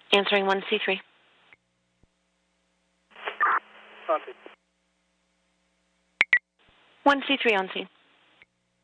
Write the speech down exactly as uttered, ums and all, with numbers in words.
Answering one C three. Copy. one C three on scene.